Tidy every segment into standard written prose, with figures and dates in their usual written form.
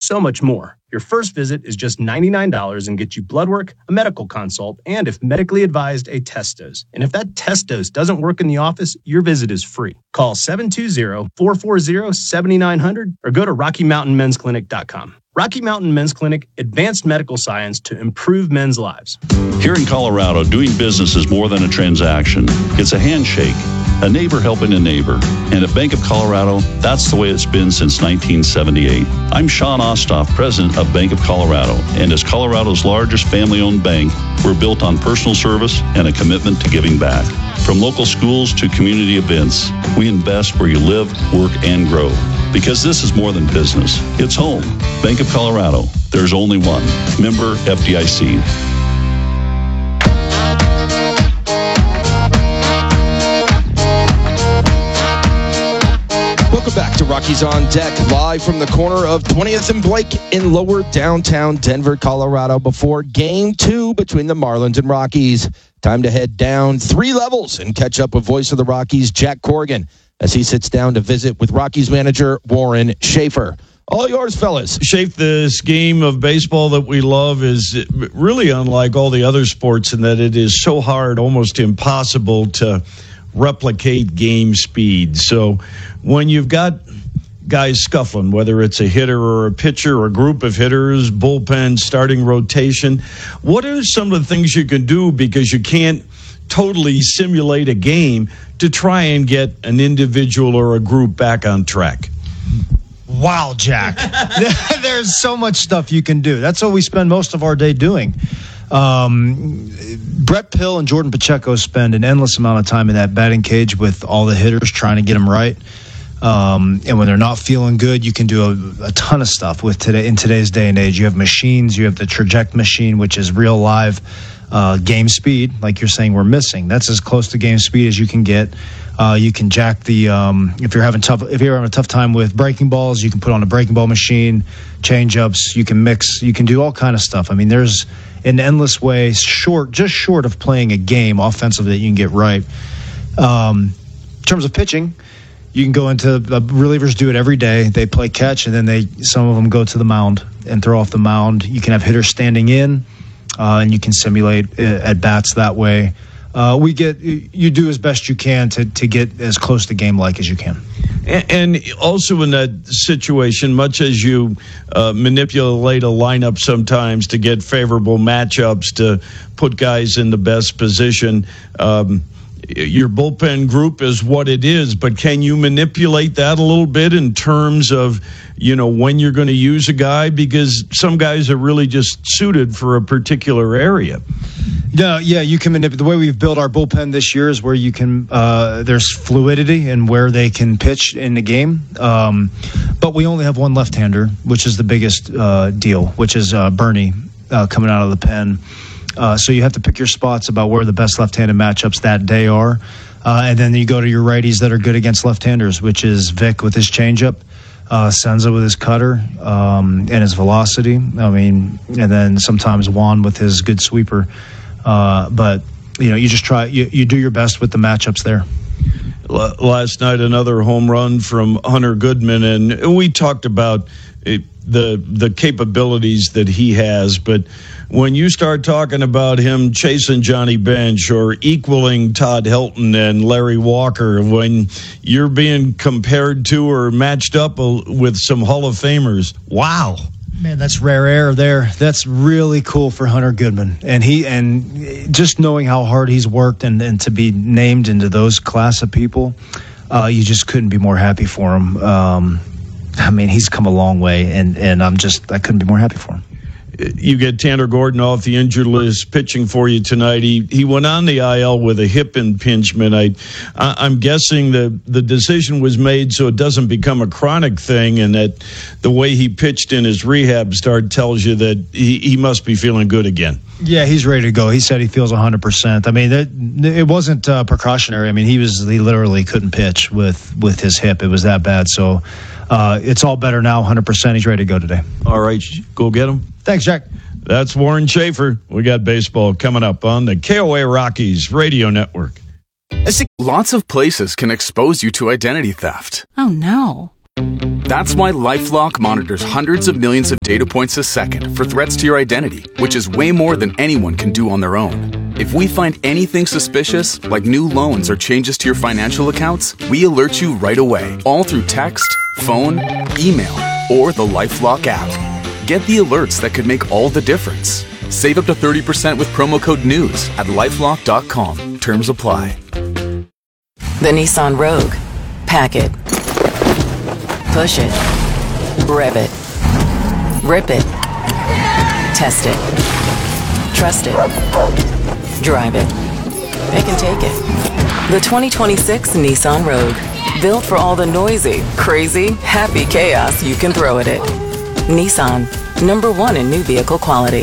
so much more. Your first visit is just $99 and gets you blood work, a medical consult, and if medically advised, a test dose. And if that test dose doesn't work in the office, your visit is free. Call 720-440-7900 or go to RockyMountainMen'sClinic.com. Rocky Mountain Men's Clinic, advanced medical science to improve men's lives. Here in Colorado, doing business is more than a transaction. It's a handshake, a neighbor helping a neighbor. And at Bank of Colorado, that's the way it's been since 1978. I'm Sean Ostoff, president of Bank of Colorado. And as Colorado's largest family-owned bank, we're built on personal service and a commitment to giving back. From local schools to community events, we invest where you live, work, and grow. Because this is more than business. It's home. Bank of Colorado. There's only one. Member FDIC. Welcome back to Rockies on Deck, live from the corner of 20th and Blake in lower downtown Denver, Colorado, before Game 2 between the Marlins and Rockies. Time to head down 3 levels and catch up with voice of the Rockies, Jack Corrigan, as he sits down to visit with Rockies manager Warren Schaefer. All yours, fellas. Shape, this game of baseball that we love is really unlike all the other sports in that it is so hard, almost impossible to replicate game speed. So when you've got guys scuffling, whether it's a hitter or a pitcher or a group of hitters, bullpen, starting rotation, what are some of the things you can do, because you can't totally simulate a game, to try and get an individual or a group back on track? Wow, Jack. There's so much stuff you can do. That's what we spend most of our day doing. Brett Pill and Jordan Pacheco spend an endless amount of time in that batting cage with all the hitters, trying to get them right. And when they're not feeling good, you can do a ton of stuff with in today's day and age. You have machines. You have the Traject machine, which is real live game speed, like you're saying we're missing. That's as close to game speed as you can get. You can jack the if you're having a tough time with breaking balls, you can put on a breaking ball machine, change ups, you can mix, you can do all kind of stuff. I mean, there's an endless way, just short of playing a game offensively, that you can get right. In terms of pitching, you can go into relievers do it every day. They play catch, and then some of them go to the mound and throw off the mound. You can have hitters standing in, and you can simulate at bats that way. You do as best you can to get as close to game-like as you can. And also in that situation, much as you manipulate a lineup sometimes to get favorable matchups to put guys in the best position, your bullpen group is what it is, but can you manipulate that a little bit in terms of, when you're going to use a guy? Because some guys are really just suited for a particular area. Yeah, you can manipulate. The way we've built our bullpen this year is where you can, there's fluidity in where they can pitch in the game. But we only have one left-hander, which is the biggest deal, which is Bernie coming out of the pen. So you have to pick your spots about where the best left-handed matchups that day are. And then you go to your righties that are good against left-handers, which is Vic with his changeup, Senza with his cutter, and his velocity. And then sometimes Juan with his good sweeper. But you just try, you do your best with the matchups there. Last night, another home run from Hunter Goodman, and we talked about the capabilities that he has, but when you start talking about him chasing Johnny Bench or equaling Todd Helton and Larry Walker, when you're being compared to or matched up with some Hall of Famers, wow. Man, that's rare air there. That's really cool for Hunter Goodman. And just knowing how hard he's worked and to be named into those class of people, you just couldn't be more happy for him. He's come a long way, and I couldn't be more happy for him. You get Tanner Gordon off the injured list pitching for you tonight. He went on the IL with a hip impingement. I'm guessing the decision was made so it doesn't become a chronic thing, and that the way he pitched in his rehab start tells you that he must be feeling good again. Yeah, he's ready to go. He said he feels 100%. It wasn't precautionary. He literally couldn't pitch with his hip. It was that bad. So it's all better now, 100%. He's ready to go today. All right, go get him. Thanks, Jack. That's Warren Schaefer. We got baseball coming up on the KOA Rockies Radio Network. Lots of places can expose you to identity theft. Oh, no. That's why LifeLock monitors hundreds of millions of data points a second for threats to your identity, which is way more than anyone can do on their own. If we find anything suspicious, like new loans or changes to your financial accounts, we alert you right away, all through text, phone, email, or the LifeLock app. Get the alerts that could make all the difference. Save up to 30% with promo code NEWS at LifeLock.com. Terms apply. The Nissan Rogue. Pack it. Push it. Rev it. Rip it. Test it. Trust it. Drive it. Pick and take it. The 2026 Nissan Rogue. Built for all the noisy, crazy, happy chaos you can throw at it. Nissan. #1 in new vehicle quality.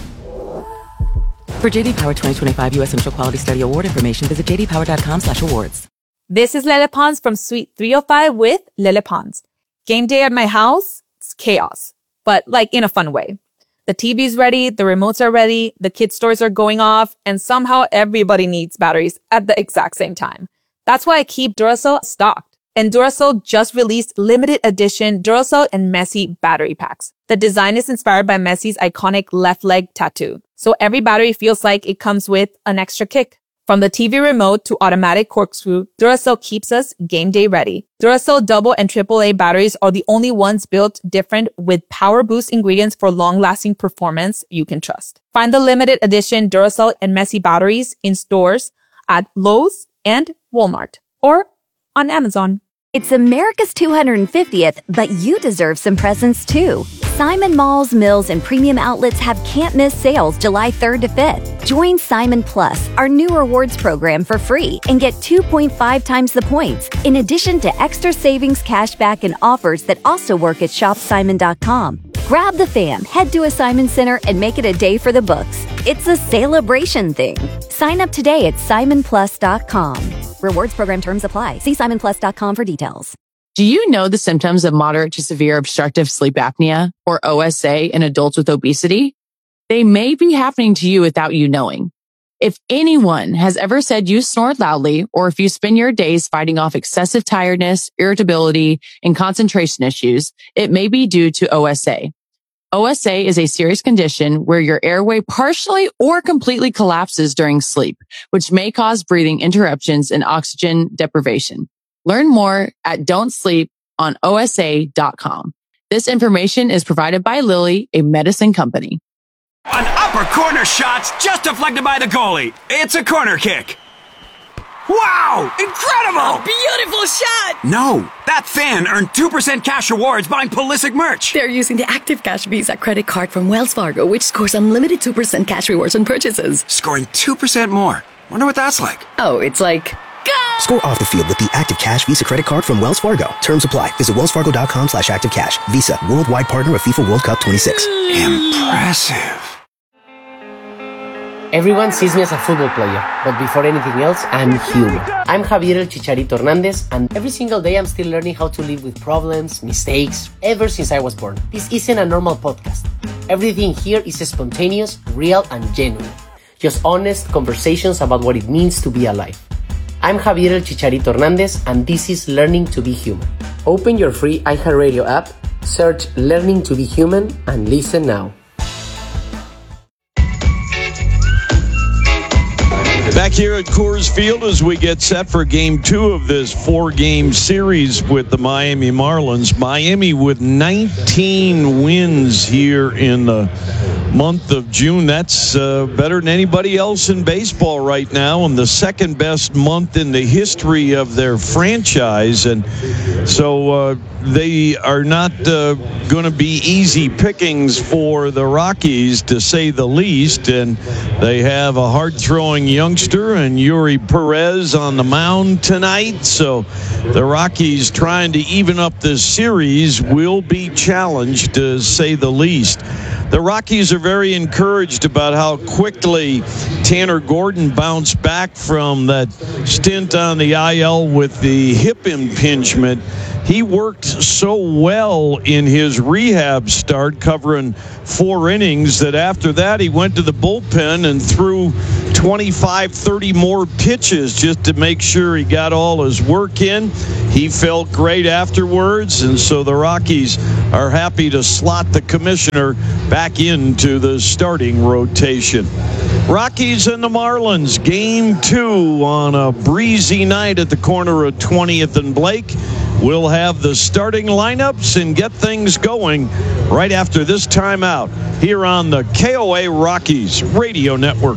For JD Power 2025 U.S. Initial Quality Study Award information, visit jdpower.com/awards. This is Lele Pons from Suite 305 with Lele Pons. Game day at my house, it's chaos, but like in a fun way. The TV's ready, the remotes are ready, the kids' toys are going off, and somehow everybody needs batteries at the exact same time. That's why I keep Duracell stocked. And Duracell just released limited edition Duracell and Messi battery packs. The design is inspired by Messi's iconic left leg tattoo. So every battery feels like it comes with an extra kick. From the TV remote to automatic corkscrew, Duracell keeps us game day ready. Duracell double and AAA batteries are the only ones built different with power boost ingredients for long-lasting performance you can trust. Find the limited edition Duracell and Messi batteries in stores at Lowe's and Walmart or on Amazon. It's America's 250th, but you deserve some presents too. Simon Malls, Mills, and premium outlets have can't-miss sales July 3rd to 5th. Join Simon Plus, our new rewards program, for free and get 2.5 times the points, in addition to extra savings, cashback, and offers that also work at shopsimon.com. Grab the fam, head to a Simon Center, and make it a day for the books. It's a celebration thing. Sign up today at simonplus.com. Rewards program terms apply. See simonplus.com for details. Do you know the symptoms of moderate to severe obstructive sleep apnea, or OSA, in adults with obesity? They may be happening to you without you knowing. If anyone has ever said you snore loudly, or if you spend your days fighting off excessive tiredness, irritability, and concentration issues, it may be due to OSA. OSA is a serious condition where your airway partially or completely collapses during sleep, which may cause breathing interruptions and oxygen deprivation. Learn more at don'tsleeponosa.com. This information is provided by Lilly, a medicine company. An upper corner shot's just deflected by the goalie. It's a corner kick. Wow! Incredible! A beautiful shot! No, that fan earned 2% cash rewards buying Pulisic merch. They're using the Active Cash Visa credit card from Wells Fargo, which scores unlimited 2% cash rewards on purchases. Scoring 2% more. Wonder what that's like. Oh, it's like... Go! Score off the field with the Active Cash Visa credit card from Wells Fargo. Terms apply. Visit wellsfargo.com/activecash. Visa, worldwide partner of FIFA World Cup 26. Impressive. Everyone sees me as a football player, but before anything else, I'm human. I'm Javier El Chicharito Hernandez, and every single day I'm still learning how to live with problems, mistakes, ever since I was born. This isn't a normal podcast. Everything here is spontaneous, real, and genuine. Just honest conversations about what it means to be alive. I'm Javier El Chicharito Hernandez, and this is Learning to Be Human. Open your free iHeartRadio app, search Learning to Be Human, and listen now. Back here at Coors Field as we get set for Game 2 of this 4-game series with the Miami Marlins. Miami with 19 wins here in the month of June. That's better than anybody else in baseball right now, and the second best month in the history of their franchise. And so they are not going to be easy pickings for the Rockies, to say the least. And they have a hard-throwing youngster and Yuri Perez on the mound tonight. So the Rockies, trying to even up this series, will be challenged, to say the least. The Rockies are very encouraged about how quickly Tanner Gordon bounced back from that stint on the IL with the hip impingement. He worked so well in his rehab start, covering 4 innings, that after that he went to the bullpen and threw 25, 30 more pitches just to make sure he got all his work in. He felt great afterwards, and so the Rockies are happy to slot the commissioner back into the starting rotation. Rockies and the Marlins, Game 2 on a breezy night at the corner of 20th and Blake. We'll have the starting lineups and get things going right after this timeout here on the KOA Rockies Radio Network.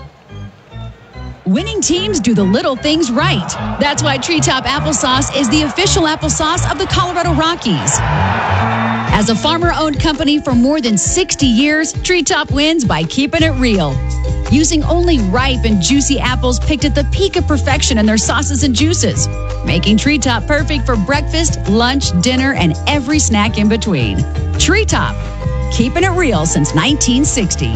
Winning teams do the little things right. That's why Treetop Applesauce is the official applesauce of the Colorado Rockies. As a farmer-owned company for more than 60 years, Treetop wins by keeping it real. Using only ripe and juicy apples picked at the peak of perfection in their sauces and juices, making Treetop perfect for breakfast, lunch, dinner, and every snack in between. Treetop, keeping it real since 1960.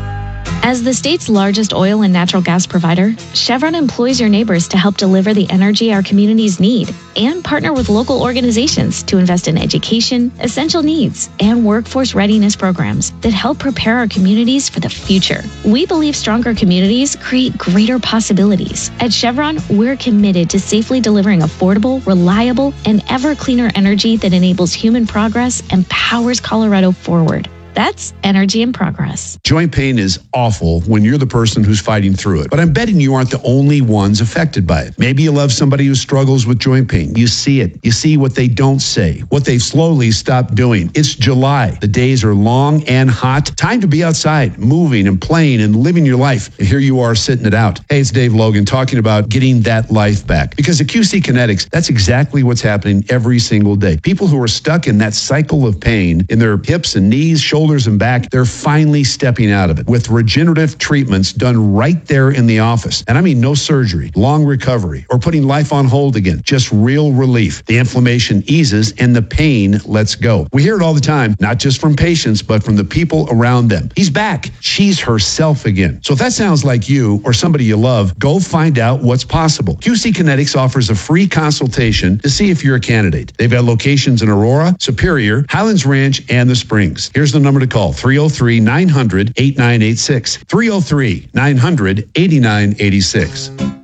As the state's largest oil and natural gas provider, Chevron employs your neighbors to help deliver the energy our communities need and partner with local organizations to invest in education, essential needs, and workforce readiness programs that help prepare our communities for the future. We believe stronger communities create greater possibilities. At Chevron, we're committed to safely delivering affordable, reliable, and ever cleaner energy that enables human progress and powers Colorado forward. That's energy in progress. Joint pain is awful when you're the person who's fighting through it. But I'm betting you aren't the only ones affected by it. Maybe you love somebody who struggles with joint pain. You see it. You see what they don't say, what they've slowly stopped doing. It's July. The days are long and hot. Time to be outside, moving and playing and living your life. And here you are sitting it out. Hey, it's Dave Logan talking about getting that life back. Because at QC Kinetics, that's exactly what's happening every single day. People who are stuck in that cycle of pain in their hips and knees, shoulders, and back, they're finally stepping out of it with regenerative treatments done right there in the office. And I mean no surgery, long recovery, or putting life on hold again. Just real relief. The inflammation eases and the pain lets go. We hear it all the time, not just from patients, but from the people around them. He's back. She's herself again. So if that sounds like you or somebody you love, go find out what's possible. QC Kinetics offers a free consultation to see if you're a candidate. They've got locations in Aurora, Superior, Highlands Ranch, and the Springs. Here's the number to call, 303-900-8986. 303-900-8986.